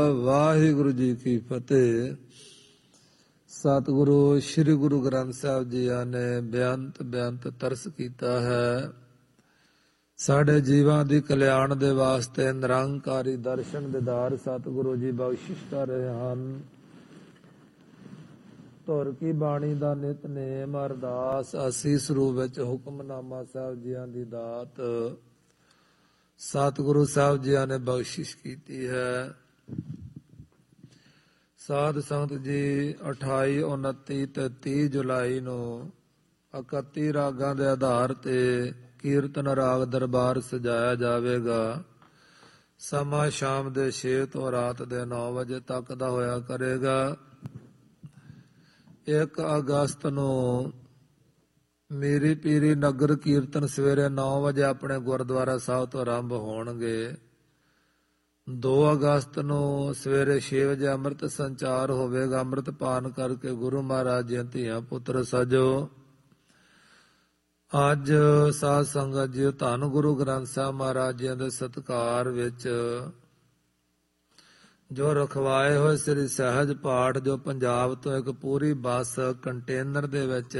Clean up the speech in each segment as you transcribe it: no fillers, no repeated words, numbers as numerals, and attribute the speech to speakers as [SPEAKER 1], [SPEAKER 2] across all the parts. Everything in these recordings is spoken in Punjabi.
[SPEAKER 1] ਵਾਹਿਗੁਰੂ ਜੀ ਕੀ ਫਤਿਹ। ਸਤਿਗੁਰੂ ਸ੍ਰੀ ਗੁਰੂ ਗ੍ਰੰਥ ਸਾਹਿਬ ਜੀ ਨੇ ਬੇਅੰਤ ਤਰਸ ਕੀਤਾ ਹੈ। ਸਾਡੇ ਜੀਵਾਂ ਦੀ ਕਲਿਆਣ ਦੇ ਵਾਸਤੇ ਨਿਰੰਕਾਰੀ ਦਰਸ਼ਨ ਦਿਦਾਰ ਸਤਿਗੁਰੂ ਜੀ ਬਖਸ਼ਿਸ਼ ਕਰ ਰਹੇ ਹਨ। ਧੁਰ ਕੀ ਬਾਣੀ ਦਾ ਨਿਤਨੇਮ ਅਰਦਾਸ ਅਸੀਸ ਰੂਪ ਵਿੱਚ ਹੁਕਮਨਾਮਾ ਸਾਹਿਬ ਜੀਆਂ ਦੀ ਦਾਤ ਸਤਿਗੁਰੂ ਸਾਹਿਬ ਜੀਆਂ ਨੇ ਬਖਸ਼ਿਸ਼ ਕੀਤੀ ਹੈ। ਸਾਧ ਸੰਗਤ ਜੀ 28, 29 ਤੇ 30 ਜੁਲਾਈ ਨੂੰ 31 ਰਾਗਾਂ ਦੇ ਆਧਾਰ ਤੇ ਕੀਰਤਨ ਰਾਗ ਦਰਬਾਰ ਸਜਾਇਆ ਜਾਵੇਗਾ। ਸਮਾਂ ਸ਼ਾਮ ਦੇ 6 ਤੋਂ ਰਾਤ ਦੇ 9 ਵਜੇ ਤੱਕ ਦਾ ਹੋਇਆ ਕਰੇਗਾ। 1 ਅਗਸਤ ਨੂੰ ਮੀਰੀ ਪੀਰੀ ਨਗਰ ਕੀਰਤਨ ਸਵੇਰੇ 9 ਵਜੇ ਆਪਣੇ ਗੁਰਦੁਆਰਾ ਸਾਹਿਬ ਤੋਂ ਆਰੰਭ ਹੋਣਗੇ। 2 ਅਗਸਤ ਨੂੰ ਸਵੇਰੇ 6 ਵਜੇ ਅੰਮ੍ਰਿਤ ਸੰਚਾਰ ਹੋਵੇਗਾ। ਅੰਮ੍ਰਿਤ ਪਾਨ ਕਰਕੇ ਗੁਰੂ ਮਹਾਰਾਜ ਦੀਆਂ ਧੀਆਂ ਪੁੱਤਰ ਸਜੋ। ਅੱਜ ਸਾਧ ਸੰਗਤ ਜੀ ਧੰਨ ਗੁਰੂ ਗ੍ਰੰਥ ਸਾਹਿਬ ਮਹਾਰਾਜ ਜੀ ਦੇ ਸਤਿਕਾਰ ਵਿੱਚ ਜੋ ਰਖਵਾਏ ਹੋਏ ਸ੍ਰੀ ਸਹਿਜ ਪਾਠ ਜੋ ਪੰਜਾਬ ਤੋਂ ਇੱਕ ਪੂਰੀ ਬੱਸ ਕੰਟੇਨਰ ਦੇ ਵਿੱਚ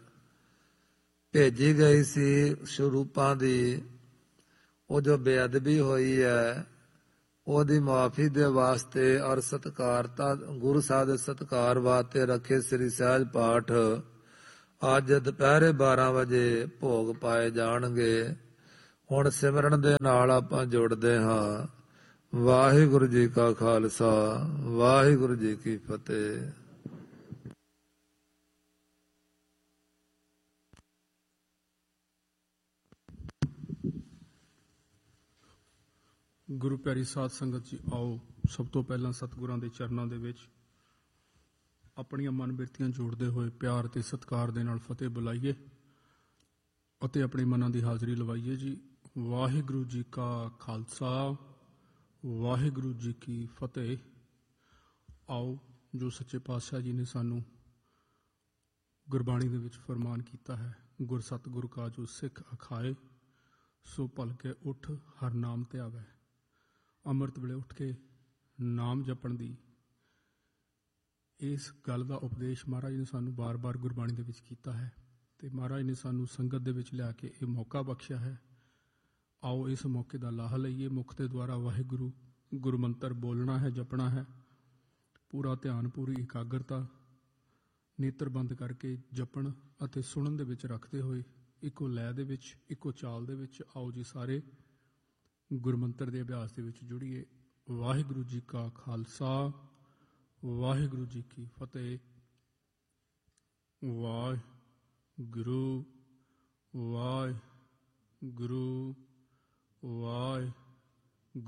[SPEAKER 1] ਭੇਜੀ ਗਈ ਸੀ ਸਰੂਪਾਂ ਦੀ, ਉਹ ਜੋ ਬੇਅਦਬੀ ਹੋਈ ਹੈ ਉਹਦੀ ਮੁਆਫੀ ਦੇ ਵਾਸਤੇ ਔਰ ਸਤਿਕਾਰਤਾ ਗੁਰੂ ਸਾਹਿਬ ਦੇ ਸਤਿਕਾਰ ਵਾਸਤੇ ਰੱਖੇ ਸ੍ਰੀ ਸਹਿਜ ਪਾਠ ਅੱਜ ਦੁਪਹਿਰੇ 12 ਵਜੇ ਭੋਗ ਪਾਏ ਜਾਣਗੇ। ਹੁਣ ਸਿਮਰਨ ਦੇ ਨਾਲ ਆਪਾਂ ਜੁੜਦੇ ਹਾਂ। ਵਾਹਿਗੁਰੂ ਜੀ ਕਾ ਖਾਲਸਾ, ਵਾਹਿਗੁਰੂ ਜੀ ਕੀ ਫਤਿਹ।
[SPEAKER 2] ਗੁਰੂ ਪਿਆਰੀ ਸਾਧ ਸੰਗਤ ਜੀ, ਆਓ ਸਭ ਤੋਂ ਪਹਿਲਾਂ ਸਤਿਗੁਰਾਂ ਦੇ ਚਰਨਾਂ ਦੇ ਵਿੱਚ ਆਪਣੀਆਂ ਮਨ ਬਿਰਤੀਆਂ ਜੋੜਦੇ ਹੋਏ ਪਿਆਰ ਤੇ ਸਤਿਕਾਰ ਦੇ ਨਾਲ ਫਤਿਹ ਬੁਲਾਈਏ ਅਤੇ ਆਪਣੇ ਮਨਾਂ ਦੀ ਹਾਜ਼ਰੀ ਲਵਾਈਏ ਜੀ। ਵਾਹਿਗੁਰੂ ਜੀ ਕਾ ਖਾਲਸਾ, ਵਾਹਿਗੁਰੂ ਜੀ ਕੀ ਫਤਿਹ। ਆਓ ਜੋ ਸੱਚੇ ਪਾਤਸ਼ਾਹ ਜੀ ਨੇ ਸਾਨੂੰ ਗੁਰਬਾਣੀ ਦੇ ਵਿੱਚ ਫਰਮਾਨ ਕੀਤਾ ਹੈ, ਗੁਰ ਸਤਿਗੁਰੂ ਕਾ ਜੋ ਸਿੱਖ ਅਖਾਏ ਸੋ ਭਲਕੇ ਉੱਠ ਹਰ ਨਾਮ ਧਿਆਵੈ। ਅੰਮ੍ਰਿਤ ਵੇਲੇ ਉੱਠ ਕੇ ਨਾਮ ਜਪਣ ਦੀ ਇਸ ਗੱਲ ਦਾ ਉਪਦੇਸ਼ ਮਹਾਰਾਜ ਨੇ ਸਾਨੂੰ ਬਾਰ-ਬਾਰ ਗੁਰਬਾਣੀ ਦੇ ਵਿੱਚ ਕੀਤਾ ਹੈ ਅਤੇ ਮਹਾਰਾਜ ਨੇ ਸਾਨੂੰ ਸੰਗਤ ਦੇ ਵਿੱਚ ਲਿਆ ਕੇ ਇਹ ਮੌਕਾ ਬਖਸ਼ਿਆ ਹੈ। ਆਓ ਇਸ ਮੌਕੇ ਦਾ ਲਾਹਾ ਲਈਏ। ਮੁਖ ਦੇ ਦੁਆਰਾ ਵਾਹਿਗੁਰੂ ਗੁਰੂ ਮੰਤਰ ਬੋਲਣਾ ਹੈ, ਜਪਣਾ ਹੈ। ਪੂਰਾ ਧਿਆਨ, ਪੂਰੀ ਇਕਾਗਰਤਾ, ਨੇਤਰ ਬੰਦ ਕਰਕੇ ਜਪਣ ਅਤੇ ਸੁਣਨ ਦੇ ਵਿੱਚ ਰੱਖਦੇ ਹੋਏ ਇੱਕੋ ਲੈਅ ਦੇ ਵਿੱਚ, ਇੱਕੋ ਚਾਲ ਦੇ ਵਿੱਚ ਆਓ ਜੀ ਸਾਰੇ ਗੁਰਮੰਤਰ ਦੇ ਅਭਿਆਸ ਦੇ ਵਿੱਚ ਜੁੜੀਏ। ਵਾਹਿਗੁਰੂ ਜੀ ਕਾ ਖਾਲਸਾ, ਵਾਹਿਗੁਰੂ ਜੀ ਕੀ ਫਤਿਹ। ਵਾਹਿਗੁਰੂ, ਵਾਹਿਗੁਰੂ, ਵਾਹਿਗੁਰੂ।